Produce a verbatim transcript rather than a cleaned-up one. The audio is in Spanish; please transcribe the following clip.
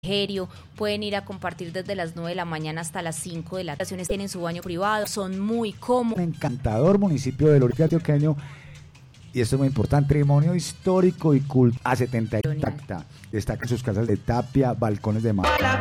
refrigerio, pueden ir a compartir desde las nueve de la mañana hasta las cinco de la tarde, tienen su baño privado, son muy cómodos. Un encantador municipio del Oriente Antioqueño, y esto es muy importante, patrimonio histórico y cultural a setenta y destacan sus casas de tapia, balcones de madera.